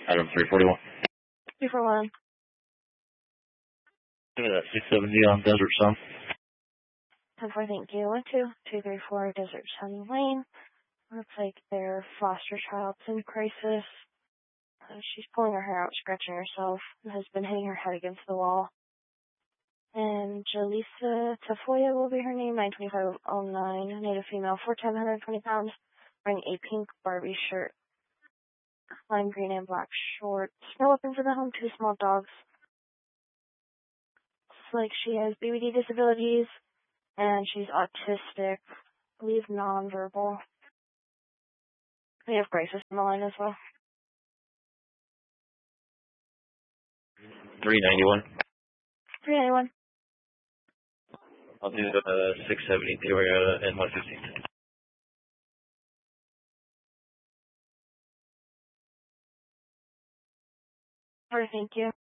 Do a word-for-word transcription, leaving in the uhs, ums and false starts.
Item three forty-one. Two for one. Give me that six seventy on Desert Sun. ten four, thank you. one two two three four Desert Sun Lane. Looks like their foster child's in crisis. Uh, she's pulling her hair out, scratching herself, and has been hitting her head against the wall. And Jaleesa Tafoya will be her name, nine twenty-five oh nine, native female, four ten, one hundred twenty pounds, wearing a pink Barbie shirt, lime green and black shorts. No weapons in the home, two small dogs. Looks like she has B B D disabilities, and she's autistic, I believe nonverbal. We have crisis on the line as well. three ninety-one. three ninety-one. I'll do the six seventy Toyota N one fifteen. Thank you.